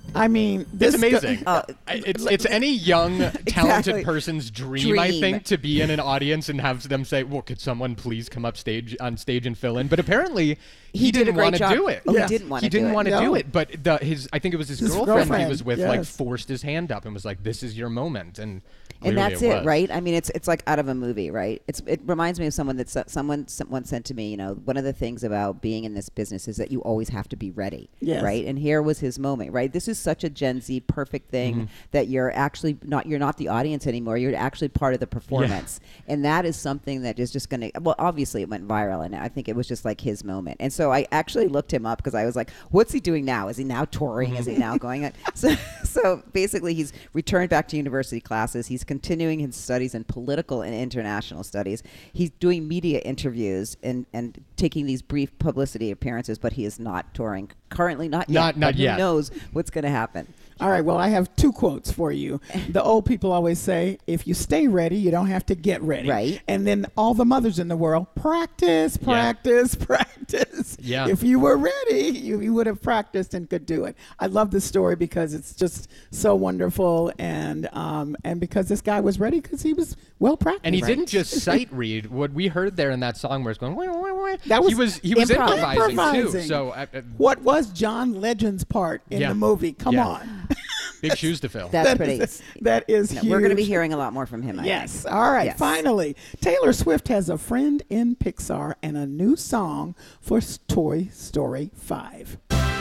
I mean, It's amazing. It's any young, talented person's dream, I think, to be in an audience and have them say, well, could someone please come on stage and fill in? But apparently, he didn't want to do it. Oh, he didn't want to do it. He didn't want to do it. But I think it was his girlfriend he was with, like, forced his hand up and was like, this is your moment. And that's it, right? I mean, it's like out of a movie, right? It reminds me of someone once said to me, you know, one of the things about being in this business is that you always have to be ready, right? And here was his moment, right? This is such a Gen Z perfect thing that you're not the audience anymore. You're actually part of the performance. Yeah. And that is something that is just going to, well, obviously it went viral, and I think it was just like his moment. And so I actually looked him up because I was like, what's he doing now? Is he now touring? Is he now going on? So basically he's returned back to university classes. He's continuing his studies in political and international studies. He's doing media interviews and taking these brief publicity appearances, but he is not touring. Currently not yet. Not yet. Who knows what's going to happen. All right, well, I have 2 quotes for you. The old people always say, if you stay ready, you don't have to get ready. Right. And then all the mothers in the world, practice. Yeah. If you were ready, you would have practiced and could do it. I love this story because it's just so wonderful, and because this guy was ready because he was well practiced. And he didn't just sight read. What we heard there in that song where it's going, that was he was improvising too. So what was John Legend's part in the movie? Come on. Big shoes to fill. That's pretty. That is huge. We're going to be hearing a lot more from him. Yes. All right. Yes. Finally, Taylor Swift has a friend in Pixar and a new song for Toy Story 5.